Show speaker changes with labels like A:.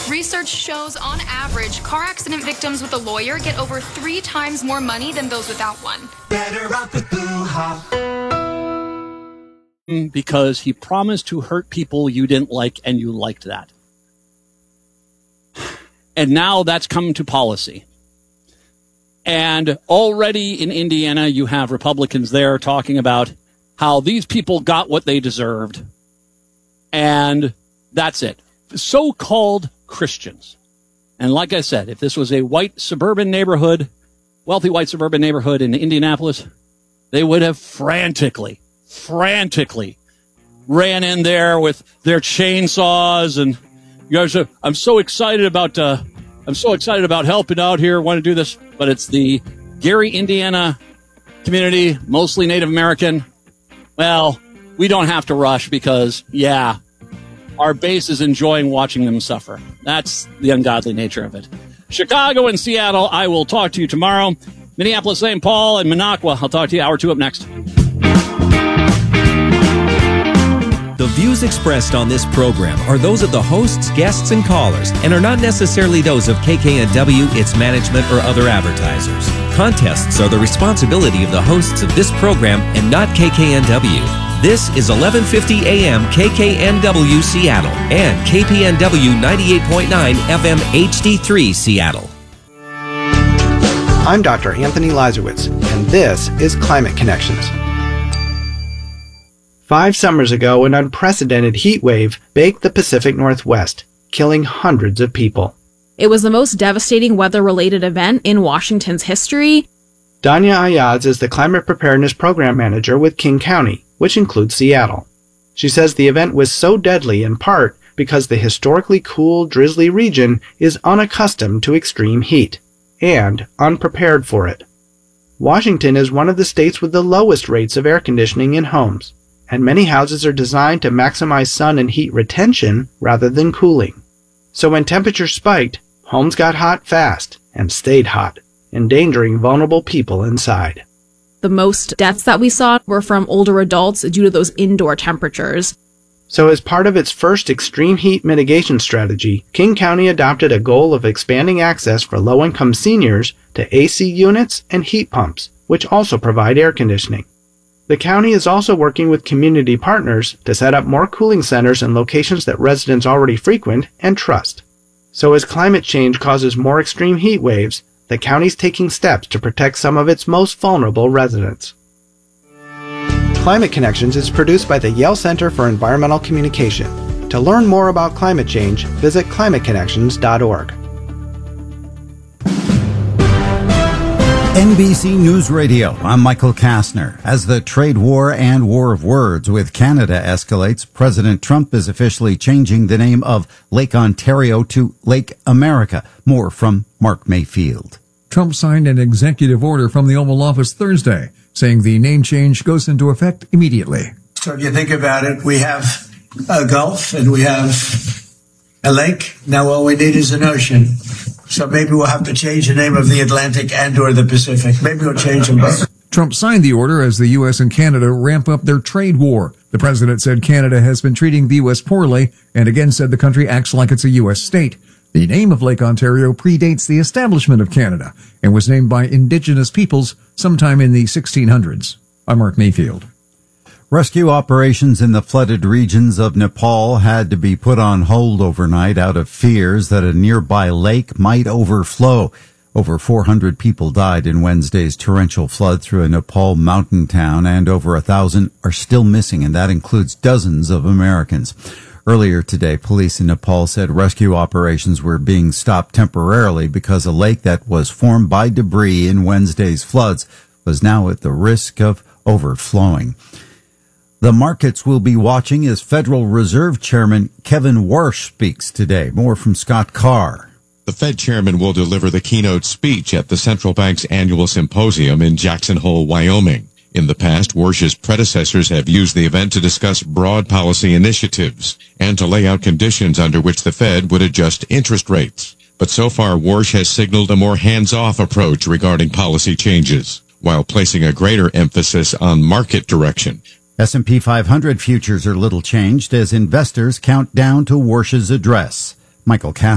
A: Research shows, on average, car accident victims with a lawyer get over 3 times more money than those without one.
B: Better off with Boo-ha.
C: Because he promised to hurt people you didn't like, and you liked that. And now that's come to policy. And already in Indiana, you have Republicans there talking about how these people got what they deserved. And that's it. So-called Christians. And like I said, if this was a white suburban neighborhood, wealthy white suburban neighborhood in Indianapolis, they would have frantically ran in there with their chainsaws. And you guys, I'm so excited about helping out here. Want to do this, but it's the Gary, Indiana community, mostly Native American. Well, we don't have to rush because, yeah, our base is enjoying watching them suffer. That's the ungodly nature of it. Chicago and Seattle, I will talk to you tomorrow. Minneapolis, St. Paul, and Minocqua, I'll talk to you hour 2 up next.
D: The views expressed on this program are those of the hosts, guests, and callers, and are not necessarily those of KKNW, its management, or other advertisers. Contests are the responsibility of the hosts of this program and not KKNW. This is 1150 AM KKNW Seattle and KPNW 98.9 FM HD3 Seattle.
E: I'm Dr. Anthony Lazarowitz, and this is Climate Connections. 5 summers ago, an unprecedented heat wave baked the Pacific Northwest, killing hundreds of people.
F: It was the most devastating weather-related event in Washington's history.
E: Danya Ayaz is the Climate Preparedness Program Manager with King County, which includes Seattle. She says the event was so deadly in part because the historically cool, drizzly region is unaccustomed to extreme heat and unprepared for it. Washington is one of the states with the lowest rates of air conditioning in homes, and many houses are designed to maximize sun and heat retention rather than cooling. So when temperatures spiked, homes got hot fast and stayed hot, endangering vulnerable people inside.
F: The most deaths that we saw were from older adults due to those indoor temperatures.
E: So as part of its first extreme heat mitigation strategy, King County adopted a goal of expanding access for low-income seniors to AC units and heat pumps, which also provide air conditioning. The county is also working with community partners to set up more cooling centers in locations that residents already frequent and trust. So as climate change causes more extreme heat waves, the county's taking steps to protect some of its most vulnerable residents. Climate Connections is produced by the Yale Center for Environmental Communication. To learn more about climate change, visit climateconnections.org.
G: NBC News Radio, I'm Michael Kastner. As the trade war and war of words with Canada escalates, President Trump is officially changing the name of Lake Ontario to Lake America. More from Mark Mayfield.
H: Trump signed an executive order from the Oval Office Thursday, saying the name change goes into effect immediately.
I: So if you think about it, we have a Gulf and we have a lake. Now all we need is an ocean. So maybe we'll have to change the name of the Atlantic and or the Pacific. Maybe we'll change them both.
H: Trump signed the order as the U.S. and Canada ramp up their trade war. The president said Canada has been treating the U.S. poorly and again said the country acts like it's a U.S. state. The name of Lake Ontario predates the establishment of Canada and was named by indigenous peoples sometime in the 1600s. I'm Mark Mayfield.
G: Rescue operations in the flooded regions of Nepal had to be put on hold overnight out of fears that a nearby lake might overflow. Over 400 people died in Wednesday's torrential flood through a Nepal mountain town, and over 1,000 are still missing, and that includes dozens of Americans. Earlier today, police in Nepal said rescue operations were being stopped temporarily because a lake that was formed by debris in Wednesday's floods was now at the risk of overflowing. The markets will be watching as Federal Reserve Chairman Kevin Warsh speaks today. More from Scott Carr.
J: The Fed chairman will deliver the keynote speech at the central bank's annual symposium in Jackson Hole, Wyoming. In the past, Warsh's predecessors have used the event to discuss broad policy initiatives and to lay out conditions under which the Fed would adjust interest rates. But so far, Warsh has signaled a more hands-off approach regarding policy changes, while placing a greater emphasis on market direction.
G: S&P 500 futures are little changed as investors count down to Warsh's address. Michael Cass.